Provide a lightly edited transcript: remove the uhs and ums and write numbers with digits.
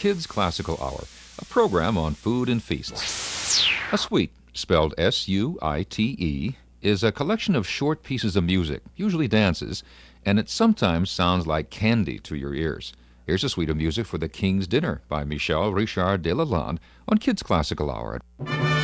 Kids Classical Hour, a program on food and feasts. A suite, spelled S-U-I-T-E, is a collection of short pieces of music, usually dances, and it sometimes sounds like candy to your ears. Here's a suite of music for The King's Dinner by Michel Richard de Lalande on Kids Classical Hour.